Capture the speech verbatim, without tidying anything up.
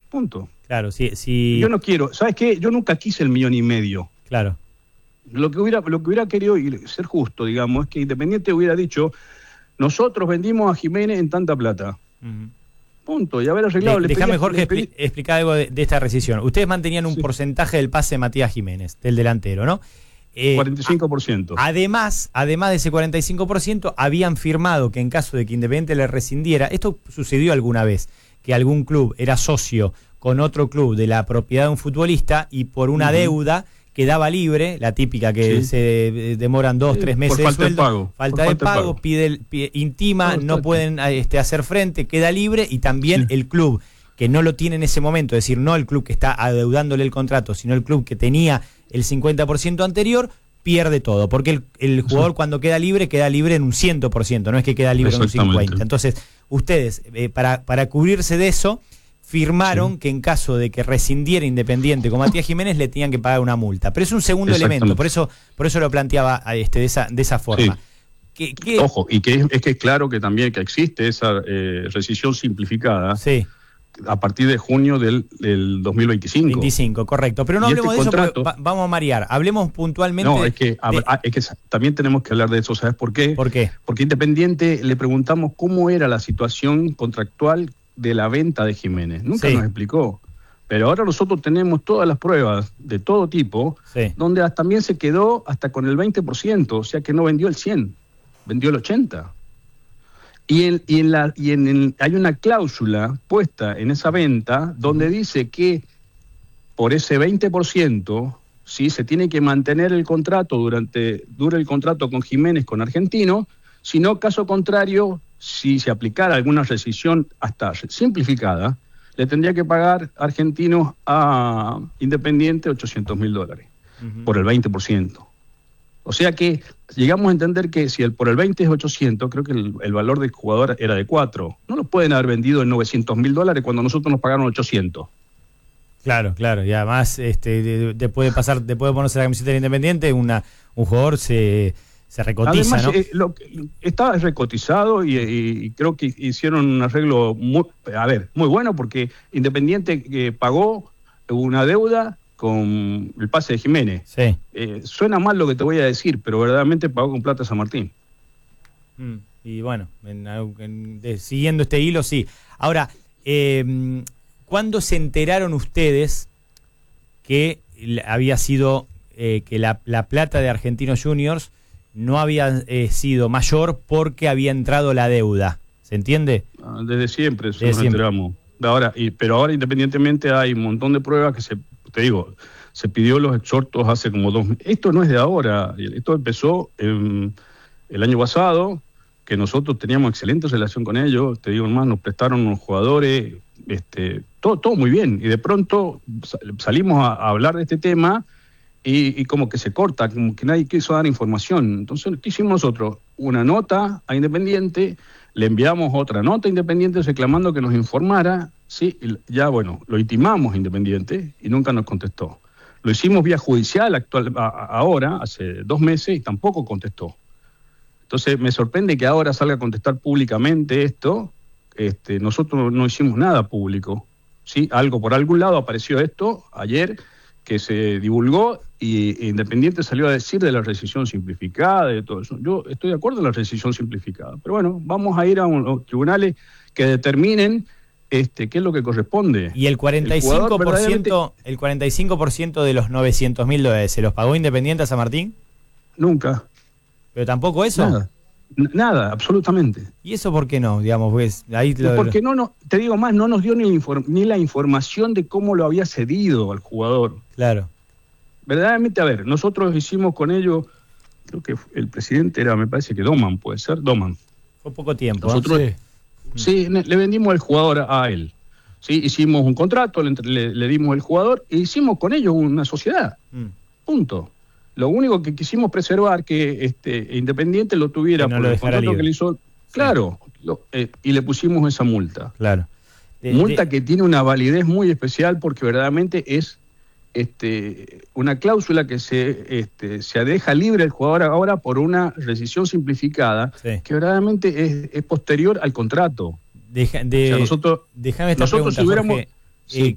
Punto. Claro, sí, sí. Yo no quiero, ¿sabes qué? Yo nunca quise el millón y medio. Claro. Lo que hubiera, lo que hubiera querido, y ser justo, digamos, es que Independiente hubiera dicho, nosotros vendimos a Jiménez en tanta plata. Uh-huh. Punto, y haber arreglado. De, Déjame, Jorge, pedí... expli- explicar algo de, de esta rescisión. Ustedes mantenían un sí. porcentaje del pase de Matías Jiménez, del delantero, ¿no? Eh, cuarenta y cinco por ciento. A, además, además de ese cuarenta y cinco por ciento, habían firmado que en caso de que Independiente le rescindiera, esto sucedió alguna vez, que algún club era socio con otro club de la propiedad de un futbolista y por una uh-huh. deuda quedaba libre, la típica que sí. se demoran dos, sí, tres meses por falta de sueldo, de pago, falta de pago, pago. Pide, pide, intima, no, no pueden este, hacer frente, queda libre y también sí. el club que no lo tiene en ese momento, es decir, no el club que está adeudándole el contrato, sino el club que tenía el cincuenta por ciento anterior, pierde todo, porque el, el jugador sí. cuando queda libre, queda libre en un cien por ciento, no es que queda libre en un cincuenta por ciento. Entonces, ustedes, eh, para, para cubrirse de eso, firmaron sí. que en caso de que rescindiera Independiente con Matías Jiménez le tenían que pagar una multa. Pero es un segundo elemento, por eso por eso lo planteaba este, de, esa, de esa forma. Sí. ¿Qué, qué? Ojo, y que es, es que es claro que también que existe esa eh, rescisión simplificada sí. a partir de junio del, del dos mil veinticinco. veinticinco, correcto. Pero no y hablemos este de contrato, eso, va, vamos a marear. Hablemos puntualmente... No, es que, de... es que también tenemos que hablar de eso, ¿sabes por qué? ¿Por qué? Porque Independiente le preguntamos cómo era la situación contractual de la venta de Jiménez. Nunca sí. nos explicó. Pero ahora nosotros tenemos todas las pruebas de todo tipo, sí. donde también se quedó hasta con el veinte por ciento, o sea que no vendió el cien, vendió el ochenta. Y, en, y, en la, y en el, hay una cláusula puesta en esa venta donde dice que por ese veinte por ciento, ¿sí? se tiene que mantener el contrato durante dure el contrato con Jiménez, con Argentino, si no, caso contrario, si se aplicara alguna rescisión hasta simplificada, le tendría que pagar Argentinos a Independiente ochocientos mil dólares uh-huh. por el veinte por ciento. O sea que llegamos a entender que si el por el veinte es ochocientos, creo que el, el valor del jugador era de cuatro. No lo pueden haber vendido en novecientos mil dólares cuando nosotros nos pagaron ochocientos. Claro, claro. Y además, este, después de pasar, después de ponerse la camiseta del Independiente, una, un jugador se... se recotiza, además, ¿no? Eh, lo, está recotizado y, y, y creo que hicieron un arreglo muy, a ver, muy bueno porque Independiente eh, pagó una deuda con el pase de Jiménez. Sí. Eh, suena mal lo que te voy a decir, pero verdaderamente pagó con plata San Martín. Mm, y bueno, en, en, de, siguiendo este hilo, sí. Ahora, eh, ¿cuándo se enteraron ustedes que había sido, eh, que la, la plata de Argentinos Juniors no había eh, sido mayor porque había entrado la deuda? ¿Se entiende? Desde siempre, eso Desde nos siempre. enteramos. Ahora, y, pero ahora independientemente hay un montón de pruebas que se, te digo, se pidió los exhortos hace como dos meses. Esto no es de ahora, esto empezó en, el año pasado, que nosotros teníamos excelente relación con ellos, te digo más, nos prestaron unos jugadores, este, todo, todo muy bien, y de pronto salimos a, a hablar de este tema y, y como que se corta, como que nadie quiso dar información. Entonces, ¿qué hicimos nosotros? Una nota a Independiente, le enviamos otra nota a Independiente reclamando que nos informara, sí, y ya bueno, lo intimamos a Independiente y nunca nos contestó. Lo hicimos vía judicial actual, a, a, ahora, hace dos meses, y tampoco contestó. Entonces me sorprende que ahora salga a contestar públicamente esto. Este, nosotros no hicimos nada público, ¿sí? Algo por algún lado apareció esto ayer, que se divulgó y Independiente salió a decir de la rescisión simplificada, de todo eso. Yo estoy de acuerdo en la rescisión simplificada, pero bueno, vamos a ir a unos tribunales que determinen este, qué es lo que corresponde. Y el cuarenta y cinco por ciento, el verdaderamente... el cuarenta y cinco por ciento de los novecientos mil dólares, ¿se los pagó Independiente a San Martín? Nunca. ¿Pero tampoco eso? Nada, nada, absolutamente. ¿Y eso por qué no? Digamos, pues, ahí lo, Porque no, no, te digo más, no nos dio ni, inform, ni la información de cómo lo había cedido al jugador. Claro. Verdaderamente, a ver, nosotros hicimos con ellos, creo que el presidente era, me parece que Doman, puede ser, Doman. Fue poco tiempo. Nosotros, ¿eh? Sí, sí, le vendimos el jugador a, a él. Sí, hicimos un contrato, le, le, le dimos el jugador e hicimos con ellos una sociedad. Mm. Punto. Lo único que quisimos preservar que este Independiente lo tuviera que no por lo el contrato libre. que le hizo. Claro, sí. lo, eh, y le pusimos esa multa. Claro. De, multa de... que tiene una validez muy especial porque verdaderamente es este una cláusula que se este, se deja libre el jugador ahora por una rescisión simplificada, sí. que verdaderamente es, es posterior al contrato. Deja, de, o sea, nosotros, déjame esta nosotros pregunta, si hubiéramos... Jorge. Sí. Eh,